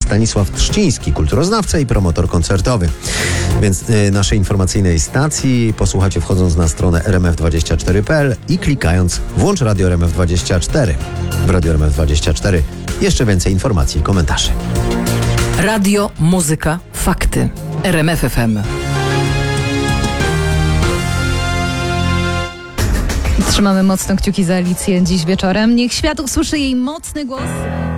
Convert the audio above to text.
Stanisław Trzciński, kulturoznawca i promotor koncertowy. Więc naszej informacyjnej stacji posłuchacie wchodząc na stronę rmf24.pl i klikając włącz Radio RMF24. W Radio RMF24 jeszcze więcej informacji i komentarzy. Radio, muzyka, fakty. RMF FM. Trzymamy mocno kciuki za Alicję dziś wieczorem. Niech świat usłyszy jej mocny głos.